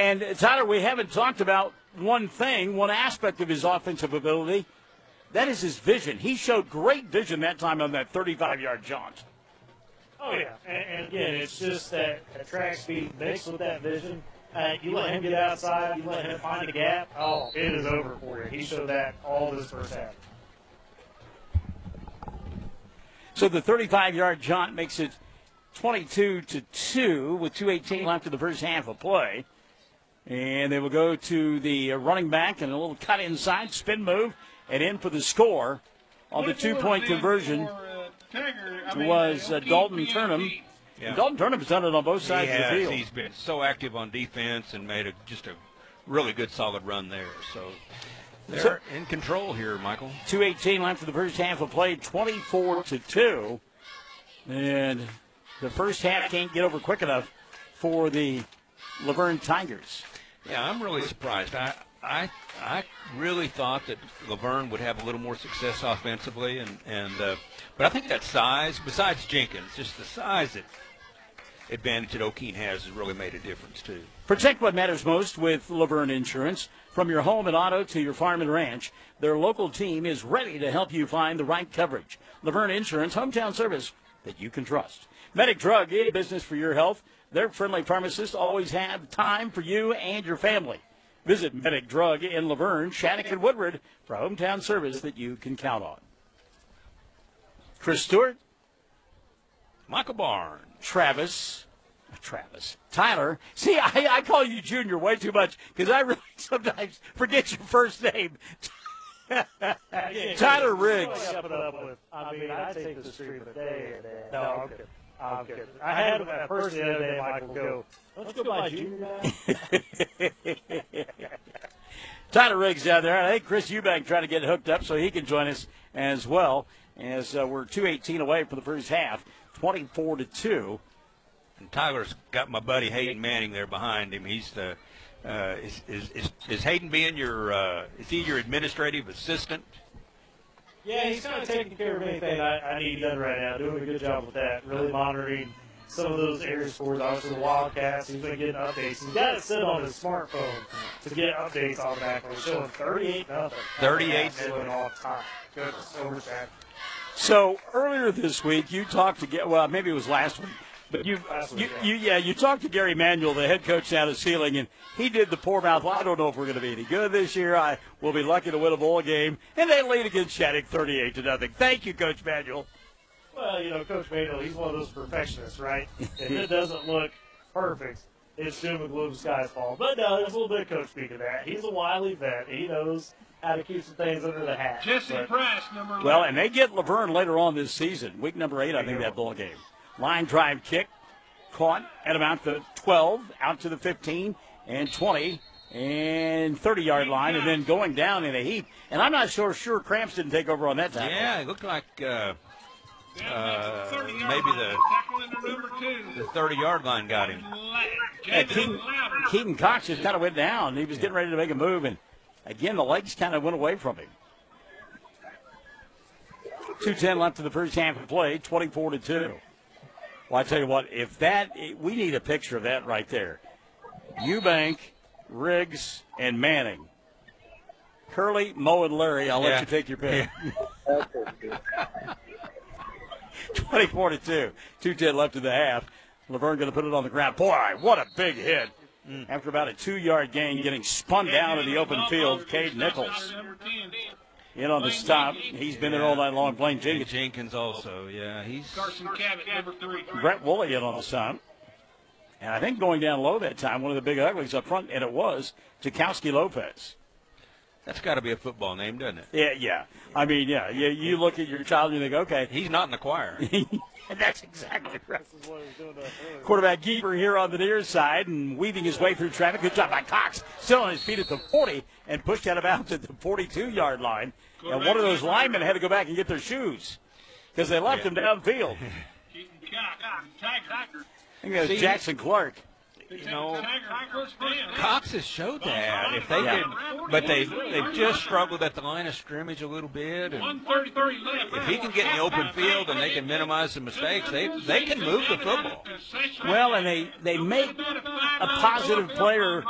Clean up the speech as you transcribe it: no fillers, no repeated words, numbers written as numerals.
And, Tyler, we haven't talked about one aspect of his offensive ability. That is his vision. He showed great vision that time on that 35-yard jaunt. Oh, yeah. And again, it's just that track speed mixed with that vision. You let him get outside, you let him find a gap, it is over for you. He showed that all this first half. So the 35-yard jaunt makes it 22-2 with 2:18 left in the first half of play. And they will go to the running back and a little cut inside, spin move, and in for the score on the two-point conversion was Dalton Turnham. Yeah. Dalton Turnham's done it on both sides of the field. He's been so active on defense and made just a really good solid run there. So they're in control here, Michael. 2:18 left in the first half of play, 24-2. And the first half can't get over quick enough for the Laverne Tigers. Yeah, I'm really surprised. I really thought that Laverne would have a little more success offensively, but I think that size, besides Jenkins, just the size advantage that O'Keene has really made a difference too. Protect what matters most with Laverne Insurance. From your home and auto to your farm and ranch, their local team is ready to help you find the right coverage. Laverne Insurance, hometown service that you can trust. Medic Drug, a business for your health. Their friendly pharmacists always have time for you and your family. Visit Medic Drug in Laverne, Shattuck, and Woodward for hometown service that you can count on. Chris Stewart, Michael Barnes, Travis, Tyler. See, I call you Junior way too much because I really sometimes forget your first name. Tyler Riggs. I take the street for a day. No, I'm kidding. I had a person the other day, Michael, go, let's go by Junior now. Tyler Riggs down there. I think Chris Eubank trying to get hooked up so he can join us as well, as we're 2:18 away from the first half, 24-2. And Tyler's got my buddy Hayden Manning there behind him. He's the is Hayden being is he your administrative assistant? Yeah, he's kind of taking care of anything I need done right now. Doing a good job with that. Really monitoring some of those area scores. Obviously, the Wildcats. He's been getting updates. He's got it set on his smartphone to get updates automatically. Showing 38-0. 38-0 all the time. Goodness, overtime. So earlier this week, you talked to maybe it was last week. But you talked to Gary Manuel, the head coach down at Sealing, and he did the poor mouth. Well, I don't know if we're going to be any good this year. I will be lucky to win a bowl game. And they lead against Shattuck 38-0. Thank you, Coach Manuel. Well, Coach Manuel, he's one of those perfectionists, right? If it doesn't look perfect, it's doom and gloom sky's fall. But no, there's a little bit of coach speak of that. He's a wily vet. He knows how to keep some things under the hat. Jesse Price, number 11. Well, and they get Laverne later on this season. Week number 8, I think, that bowl game. Line drive kick, caught at about the 12, out to the 15, and 20, and 30-yard line, and then going down in a heap. And I'm not sure Cramps didn't take over on that tackle. Yeah, it looked like maybe the 30-yard line got him. Yeah, Keaton Cox just kind of went down. He was getting ready to make a move, and again, the legs kind of went away from him. 2:10 left in the first half of play, 24-2. Well, I tell you what, we need a picture of that right there. Eubank, Riggs, and Manning. Curly, Mo, and Larry, I'll let you take your pick. 24-2. 2:10 left in the half. Laverne going to put it on the ground. Boy, what a big hit. After about a 2-yard gain, getting spun down in the open field, Cade Nichols. In on the stop. He's been there all night long playing Jenkins. Jenkins also, yeah. He's Carson Cabot, number 3. Brett Woolley in on the stop. And I think going down low that time, one of the big uglies up front, and it was Tchaikovsky Lopez. That's got to be a football name, doesn't it? Yeah. I mean, you look at your child and you think, okay. He's not in the choir. That's exactly right. Quarterback Geeper here on the near side and weaving his way through traffic. Good job by Cox. Still on his feet at the 40 and pushed out of bounds at the 42-yard line. And one of those linemen had to go back and get their shoes because they left him downfield. I think that was Jackson Clark. Cox has showed that if they could, but they've just struggled at the line of scrimmage a little bit. And if he can get in the open field and they can minimize the mistakes, they can move the football. Well, and they make a positive player